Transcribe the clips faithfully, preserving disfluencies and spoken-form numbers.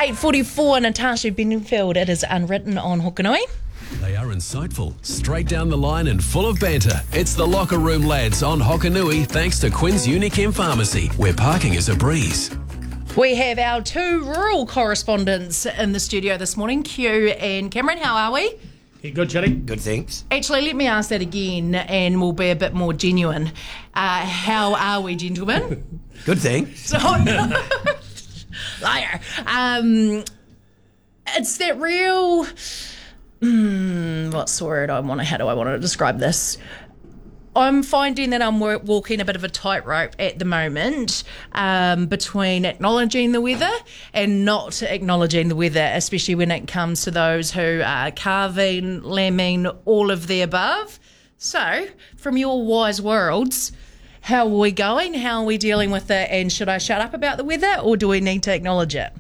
eight forty-four, Natasha Bedingfield. It is Unwritten on Hokanui. They are insightful, straight down the line and full of banter. It's the Locker Room Lads on Hokanui, thanks to Quinn's Unichem Pharmacy, where parking is a breeze. We have our two rural correspondents in the studio this morning, Q and Cameron. How are we? Yeah, good, Chitty. Good, thanks. Actually, let me ask that again, and we'll be a bit more genuine. Uh, how are we, gentlemen? Good, thanks. So, liar. Um, it's that real... Hmm, what's the word I want to... How do I want to describe this? I'm finding that I'm walking a bit of a tightrope at the moment um, between acknowledging the weather and not acknowledging the weather, especially when it comes to those who are calving, lambing, all of the above. So, from your wise worlds, how are we going? How are we dealing with it? And should I shut up about the weather, or do we need to acknowledge it?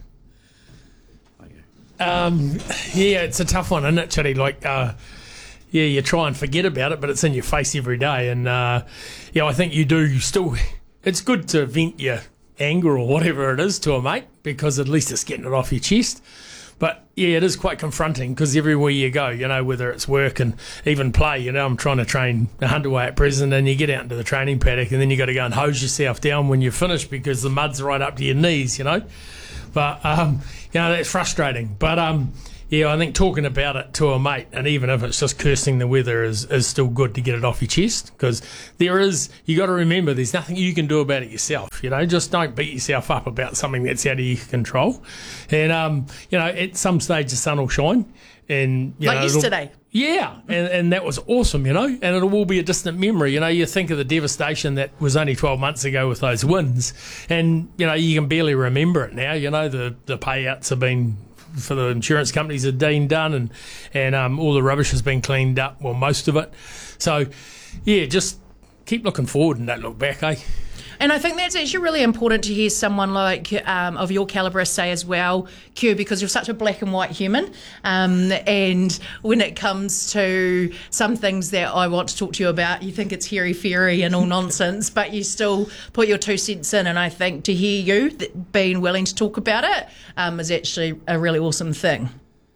Um, yeah, it's a tough one, isn't it, Chitty? Like... Uh, Yeah, you try and forget about it, but it's in your face every day. And, uh, yeah, I think you do still... It's good to vent your anger or whatever it is to a mate, because at least it's getting it off your chest. But, yeah, it is quite confronting, because everywhere you go, you know, whether it's work and even play, you know, I'm trying to train a hunt away at present, and you get out into the training paddock, and then you got to go and hose yourself down when you're finished because the mud's right up to your knees, you know. But, um, you know, that's frustrating. But... um. Yeah, I think talking about it to a mate, and even if it's just cursing the weather, is, is still good to get it off your chest, because there is, you got to remember, there's nothing you can do about it yourself, you know, just don't beat yourself up about something that's out of your control. And, um, you know, at some stage the sun will shine. And you like know, yesterday. Yeah, and, and that was awesome, you know, and it will be a distant memory. You know, you think of the devastation that was only twelve months ago with those winds, and, you know, you can barely remember it now. You know, the, the payouts have been... for the insurance companies have been done, and and um, all the rubbish has been cleaned up, well, most of it. So, yeah, just keep looking forward and don't look back, eh? And I think that's actually really important to hear someone like um, of your calibre say as well, Q, because you're such a black and white human. Um, and when it comes to some things that I want to talk to you about, you think it's hairy-fairy and all nonsense, but you still put your two cents in. And I think to hear you that being willing to talk about it um, is actually a really awesome thing.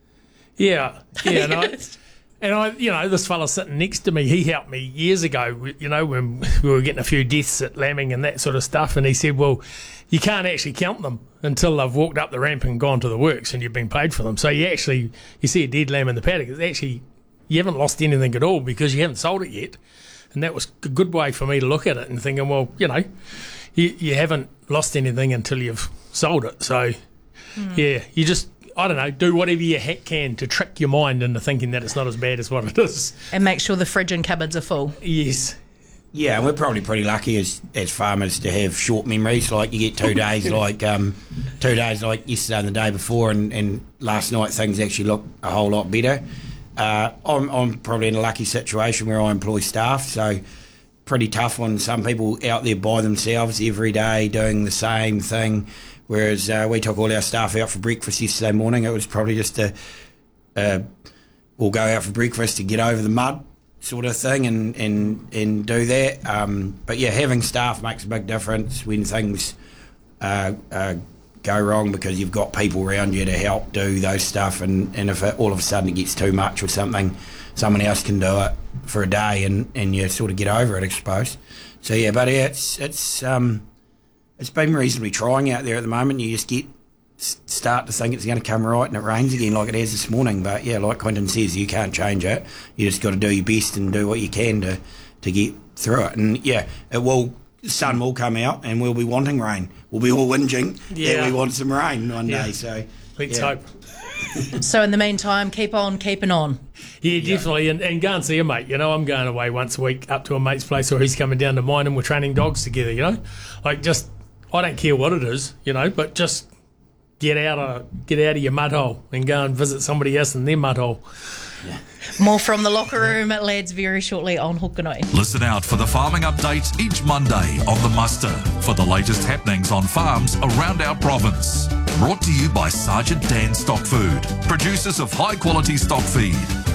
Yeah, yeah, and I, and I, you know, this fella sitting next to me, he helped me years ago, you know, when we were getting a few deaths at lambing and that sort of stuff, and he said, well, you can't actually count them until they've walked up the ramp and gone to the works and you've been paid for them. So you actually, you see a dead lamb in the paddock, it's actually, you haven't lost anything at all because you haven't sold it yet. And that was a good way for me to look at it and thinking, well, you know, you, you haven't lost anything until you've sold it. So, mm. yeah, you just... I don't know, do whatever you ha- can to trick your mind into thinking that it's not as bad as what it is. And make sure the fridge and cupboards are full. Yes. Yeah, and we're probably pretty lucky as as farmers to have short memories. Like you get two days like um, two days like yesterday and the day before, and, and last night things actually look a whole lot better. Uh, I'm, I'm probably in a lucky situation where I employ staff, so pretty tough on some people out there by themselves every day doing the same thing. Whereas uh, we took all our staff out for breakfast yesterday morning. It was probably just a, uh, we'll go out for breakfast to get over the mud sort of thing and, and, and do that. Um, but yeah, having staff makes a big difference when things uh, uh, go wrong, because you've got people around you to help do those stuff. And, and if it, all of a sudden it gets too much or something, someone else can do it for a day and, and you sort of get over it, I suppose. So yeah, but yeah, it's, it's, um, it's been reasonably trying out there at the moment. You just get start to think it's going to come right and it rains again like it has this morning. But yeah, like Quinton says, you can't change it. You just got to do your best and do what you can to, to get through it. And yeah, it will. The sun will come out and we'll be wanting rain. We'll be all whinging yeah. that we want some rain one yeah. day. So let's yeah. hope. So in the meantime, keep on keeping on. Yeah, definitely. Yeah. And, and go and see a mate. You know, I'm going away once a week up to a mate's place, or he's coming down to mine and we're training dogs together, you know. Like just... I don't care what it is, you know, but just get out of get out of your mud hole and go and visit somebody else in their mud hole. Yeah. More from the Locker Room at Lads very shortly on Hokanui. Listen out for the farming update each Monday on The Muster for the latest happenings on farms around our province. Brought to you by Sergeant Dan Stock Food, producers of high quality stock feed.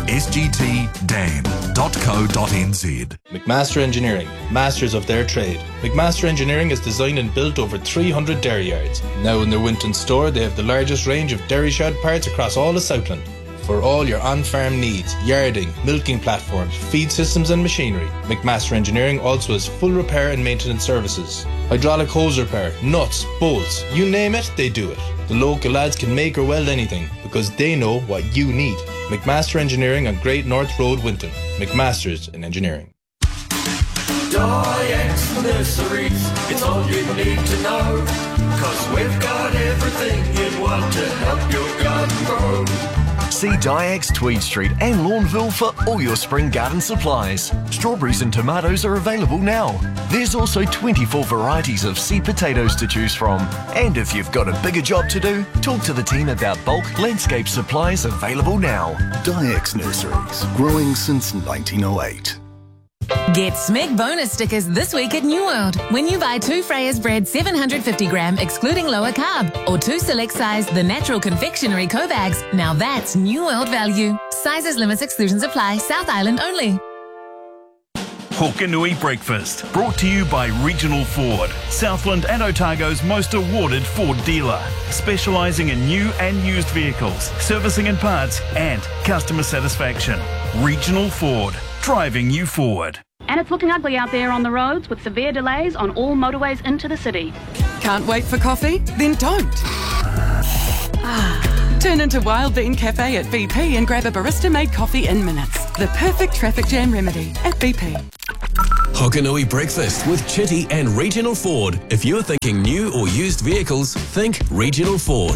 s g t dan dot co dot n z. McMaster Engineering, masters of their trade. McMaster Engineering has designed and built over three hundred dairy yards. Now in their Winton store, they have the largest range of dairy shed parts across all of Southland. For all your on-farm needs, yarding, milking platforms, feed systems and machinery, McMaster Engineering also has full repair and maintenance services. Hydraulic hose repair, nuts, bolts, you name it, they do it. The local lads can make or weld anything because they know what you need. McMaster Engineering on Great North Road, Winton. McMaster's in Engineering. Dyax Nurseries, it's all you need to know, cause we've got everything you'd want to help your garden grow. See Dyax Tweed Street and Lawnville for all your spring garden supplies. Strawberries and tomatoes are available now. There's also twenty-four varieties of seed potatoes to choose from. And if you've got a bigger job to do, talk to the team about bulk landscape supplies available now. Dyax Nurseries, growing since nineteen oh eight. Get Smeg bonus stickers this week at New World when you buy two Freya's bread seven hundred fifty gram excluding lower carb or two select size The Natural Confectionery Co-Bags. Now that's New World value. Sizes, limits, exclusions apply. South Island only. Hokanui Breakfast, brought to you by Regional Ford, Southland and Otago's most awarded Ford dealer, specialising in new and used vehicles, servicing and parts, and customer satisfaction. Regional Ford, driving you forward. And it's looking ugly out there on the roads with severe delays on all motorways into the city. Can't wait for coffee? Then don't. Ah, turn into Wild Bean Cafe at B P and grab a barista-made coffee in minutes. The perfect traffic jam remedy at B P. Hokanui Breakfast with Chitty and Regional Ford. If you're thinking new or used vehicles, think Regional Ford.